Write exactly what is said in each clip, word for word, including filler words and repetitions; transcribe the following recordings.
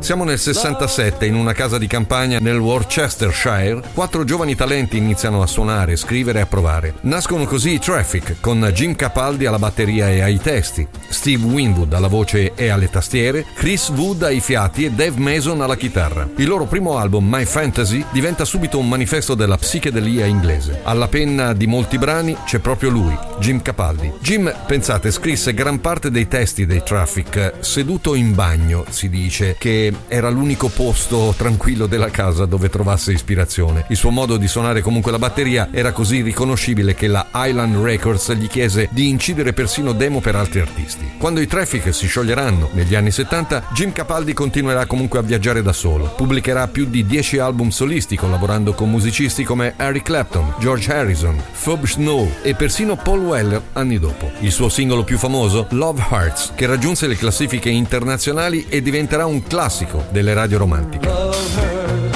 Siamo nel sessantasette, in una casa di campagna nel Worcestershire. Quattro giovani talenti iniziano a suonare, scrivere e a provare. Nascono così i Traffic, con Jim Capaldi alla batteria e ai testi, Steve Winwood alla voce e alle tastiere, Chris Wood ai fiati e Dave Mason alla chitarra. Il loro primo album, My Fantasy, diventa subito un manifesto della psichedelia inglese. Alla penna di molti brani c'è proprio lui, Jim Capaldi. Jim, pensate, scrisse gran parte dei testi dei Traffic seduto in bagno, si dice, che era l'unico posto tranquillo della casa dove trovasse ispirazione. Il suo modo di suonare comunque la batteria era così riconoscibile che la Island Records gli chiese di incidere persino demo per altri artisti. Quando i Traffic si scioglieranno negli anni settanta, Jim Capaldi continuerà comunque a viaggiare da solo. Pubblicherà più di dieci album solisti collaborando con musicisti come Eric Clapton, George Harrison, Phoebe Snow e persino Paul Weller anni dopo. Il suo singolo più famoso, Love Hurts, che raggiunse le classifiche internazionali e diventerà un classico delle radio romantiche.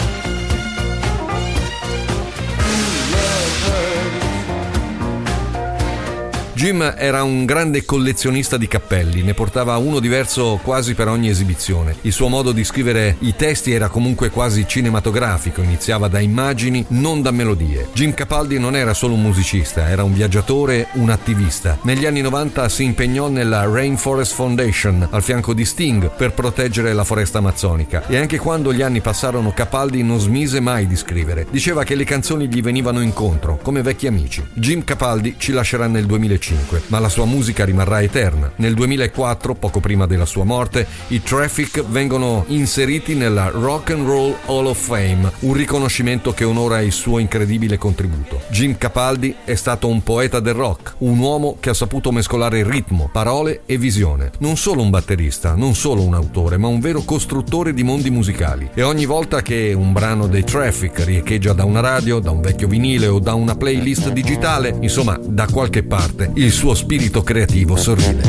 Jim era un grande collezionista di cappelli, ne portava uno diverso quasi per ogni esibizione. Il suo modo di scrivere i testi era comunque quasi cinematografico, iniziava da immagini, non da melodie. Jim Capaldi non era solo un musicista, era un viaggiatore, un attivista. Negli anni novanta si impegnò nella Rainforest Foundation, al fianco di Sting, per proteggere la foresta amazzonica. E anche quando gli anni passarono, Capaldi non smise mai di scrivere. Diceva che le canzoni gli venivano incontro, come vecchi amici. Jim Capaldi ci lascerà nel duemilacinque. Ma la sua musica rimarrà eterna. Nel duemilaquattro, poco prima della sua morte, i Traffic vengono inseriti nella Rock and Roll Hall of Fame, un riconoscimento che onora il suo incredibile contributo. Jim Capaldi è stato un poeta del rock, un uomo che ha saputo mescolare ritmo, parole e visione. Non solo un batterista, non solo un autore, ma un vero costruttore di mondi musicali. E ogni volta che un brano dei Traffic riecheggia da una radio, da un vecchio vinile o da una playlist digitale, insomma, da qualche parte, il suo spirito creativo sorride.